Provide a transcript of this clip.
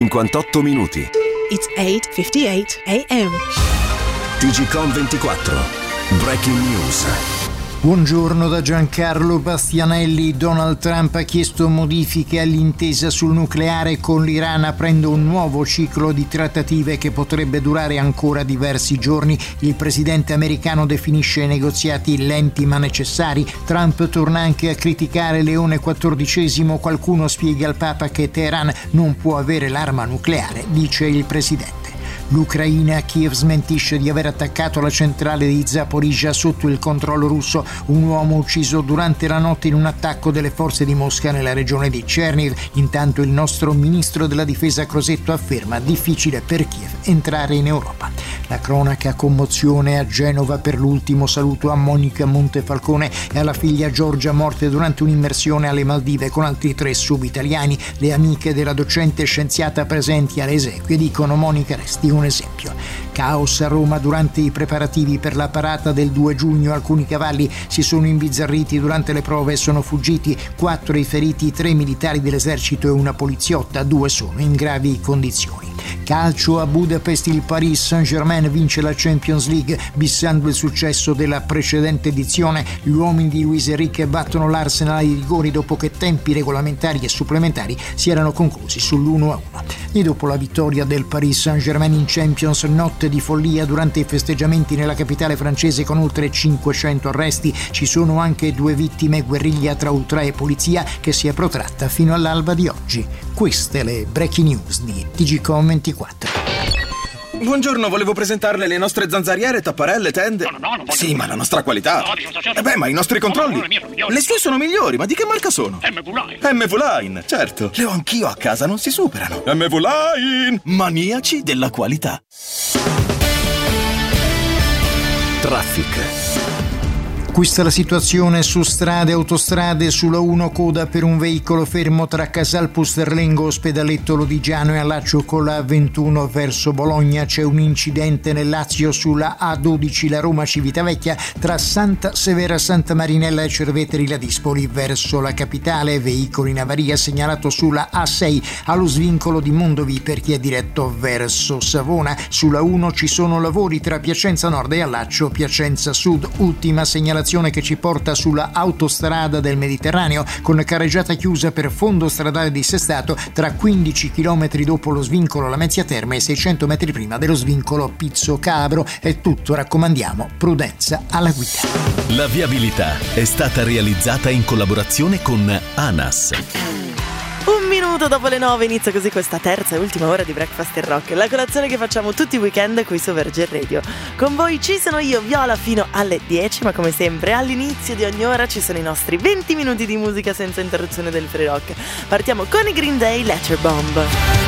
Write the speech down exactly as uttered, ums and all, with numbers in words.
cinquantotto minuti. It's eight fifty-eight a.m. T G Com ventiquattro. Breaking News. Buongiorno da Giancarlo Bastianelli. Donald Trump ha chiesto modifiche all'intesa sul nucleare con l'Iran, aprendo un nuovo ciclo di trattative che potrebbe durare ancora diversi giorni. Il presidente americano definisce i negoziati lenti ma necessari. Trump torna anche a criticare Leone quattordicesimo. Qualcuno spiega al Papa che Teheran non può avere l'arma nucleare, dice il presidente. L'Ucraina, Kiev smentisce di aver attaccato la centrale di Zaporizhzhia sotto il controllo russo. Un uomo ucciso durante la notte in un attacco delle forze di Mosca nella regione di Cherniv. Intanto il nostro ministro della difesa Crosetto afferma: difficile per Kiev entrare in Europa. La cronaca, commozione a Genova per l'ultimo saluto a Monica Montefalcone e alla figlia Giorgia, morte durante un'immersione alle Maldive con altri tre subitaliani. Le amiche della docente scienziata presenti alle esequie dicono: Monica, resti un esempio. Caos a Roma durante i preparativi per la parata del due giugno. Alcuni cavalli si sono imbizzarriti durante le prove e sono fuggiti. Quattro i feriti, tre militari dell'esercito e una poliziotta, due sono in gravi condizioni. Calcio a Budapest, il Paris Saint-Germain vince la Champions League, bissando il successo della precedente edizione. Gli uomini di Luis Enrique battono l'Arsenal ai rigori dopo che tempi regolamentari e supplementari si erano conclusi sull'uno a uno. E dopo la vittoria del Paris Saint-Germain in Champions, notte di follia durante i festeggiamenti nella capitale francese con oltre cinquecento arresti. Ci sono anche due vittime, guerriglia tra ultra e polizia che si è protratta fino all'alba di oggi. Queste le breaking news di T G Com ventiquattro. Buongiorno, volevo presentarle le nostre zanzariere, tapparelle, tende. No, no, no, non voglio. Sì, ma la nostra qualità. No, dico, certo. Eh beh, ma i nostri controlli. No, no, le mie sono migliori. Le sue sono migliori, ma di che marca sono? M V Line. M V Line, certo. Le ho anch'io a casa, non si superano. M V Line, maniaci della qualità. Traffic. Questa è la situazione su strade e autostrade. Sulla uno coda per un veicolo fermo tra Casal Pusterlengo, Ospedaletto Lodigiano e allaccio con la ventuno verso Bologna. C'è un incidente nel Lazio sulla A dodici, la Roma Civitavecchia, tra Santa Severa Santa Marinella e Cerveteri La Dispoli verso la capitale. Veicolo in avaria segnalato sulla A sei allo svincolo di Mondovì per chi è diretto verso Savona. Sulla uno ci sono lavori tra Piacenza Nord e allaccio Piacenza Sud. Ultima segnalazione che ci porta sulla autostrada del Mediterraneo con carreggiata chiusa per fondo stradale dissestato tra quindici chilometri dopo lo svincolo Lamezia Terme e seicento metri prima dello svincolo Pizzo Calabro. È tutto, raccomandiamo prudenza alla guida. La viabilità è stata realizzata in collaborazione con ANAS. Un minuto dopo le nove inizia così questa terza e ultima ora di Breakfast in Rock, la colazione che facciamo tutti i weekend qui su Virgin Radio. Con voi ci sono io, Viola, fino alle dieci, ma come sempre all'inizio di ogni ora ci sono i nostri venti minuti di musica senza interruzione del free rock. Partiamo con i Green Day, Letter Bomb.